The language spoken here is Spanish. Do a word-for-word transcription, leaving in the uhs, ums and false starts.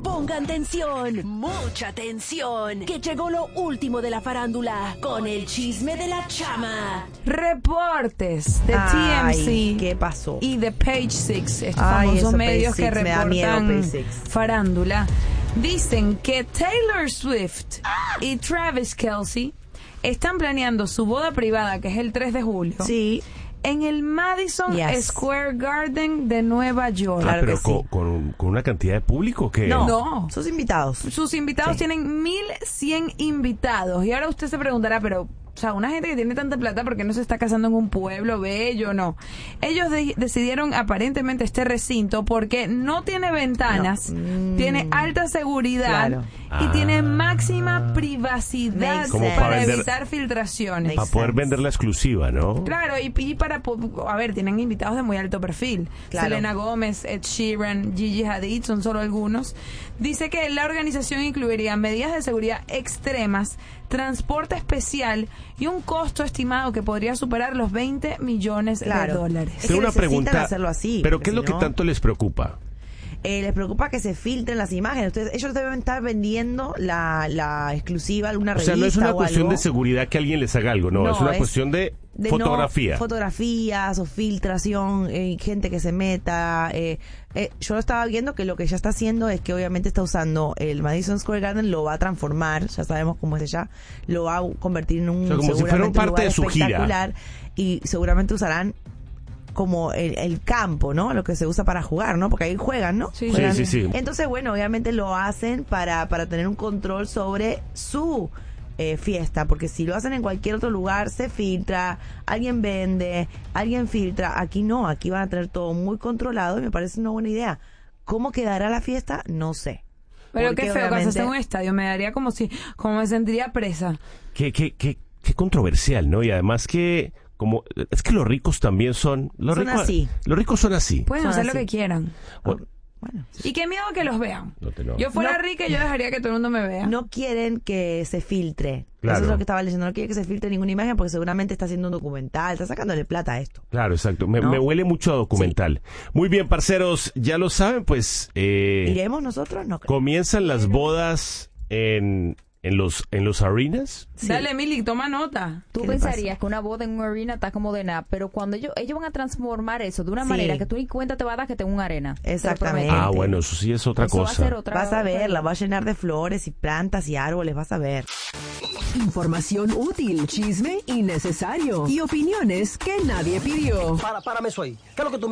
Pongan tensión, mucha tensión, que llegó lo último de la farándula con el chisme de la chama. Reportes de Ay, T M C. ¿qué pasó? Y de Page Six, estos Ay, famosos esos medios Page que Six, me da miedo, reportan Page Six. farándula. Dicen que Taylor Swift y Travis Kelce están planeando su boda privada, que es el tres de julio. Sí. En el Madison Yes. Square Garden de Nueva York. Ah, Claro pero que con, sí. con, con una cantidad de público que... No, No. sus invitados. Sus invitados Sí. tienen mil cien invitados. Y ahora usted se preguntará, pero, o sea, una gente que tiene tanta plata, ¿por qué no se está casando en un pueblo bello? No. Ellos de- decidieron aparentemente este recinto porque no tiene ventanas, No. Mm. tiene alta seguridad Claro. y Ah. tiene máxima privacidad Makes Como sense. para para vender- evitar filtraciones. Para poder vender la exclusiva, ¿no? Claro, y, y para, po- a ver, tienen invitados de muy alto perfil. Claro. Selena Gómez, Ed Sheeran, Gigi Hadid, son solo algunos. Dice que la organización incluiría medidas de seguridad extremas, transporte especial y un costo estimado que podría superar los veinte millones Claro. de dólares. Es Tengo que una necesitan pregunta. hacerlo así, ¿Pero porque qué es lo si que no- tanto les preocupa? Eh, les preocupa que se filtren las imágenes. Entonces, ellos deben estar vendiendo la, la exclusiva a alguna O revista sea, no es una o cuestión algo. de seguridad que alguien les haga algo, no, No, es una es cuestión de, de fotografía. no- fotografías o filtración, eh, gente que se meta. Eh, eh, yo estaba viendo que lo que ella está haciendo es que obviamente está usando el Madison Square Garden, lo va a transformar, ya sabemos cómo es ella, lo va a convertir en un O sea, como si fuera seguramente un parte lugar de su gira. espectacular y seguramente usarán como el, el campo, ¿no? Lo que se usa para jugar, ¿no? Porque ahí juegan, ¿no? Sí, Juegan. sí, sí. Entonces, bueno, obviamente lo hacen para, para tener un control sobre su eh, fiesta, porque si lo hacen en cualquier otro lugar, se filtra, alguien vende, alguien filtra. Aquí no, aquí van a tener todo muy controlado y me parece una buena idea. ¿Cómo quedará la fiesta? No sé. Pero Porque qué feo que obviamente- haces en un estadio. Me daría como si, como me sentiría presa. Qué, qué, qué, qué controversial, ¿no? Y además que, como, es que los ricos también son... Los Son ricos, así. Los ricos son así. Pueden Son hacer lo así. que quieran. Bueno, Bueno, Y qué miedo que los vean. no te lo- Yo fuera No. rica y yo dejaría que todo el mundo me vea. no quieren que se filtre. Claro. Eso es lo que estaba leyendo. No quieren que se filtre ninguna imagen porque seguramente está haciendo un documental, está sacándole plata a esto. Claro, exacto. Me, ¿No? me huele mucho a documental. Muy bien, parceros, ya lo saben, pues... Eh, ¿Iremos nosotros? No creo. comienzan las bodas en, en los en los arenas. Sí. Dale, Mili, toma nota. Tú ¿Qué le pensarías que una boda en una arena está como de nada, pero cuando ellos ellos van a transformar eso de una Sí. manera que tú ni cuenta te vas a dar que tengo una arena. Te lo Exactamente. prometo. Ah, bueno, eso sí es otra Eso va a cosa. ser otra. Vas a ver, la va a llenar de flores y plantas y árboles, vas a ver. Información útil, chisme innecesario y opiniones que nadie pidió. Para, párame eso ahí. ¿Qué es lo que tú me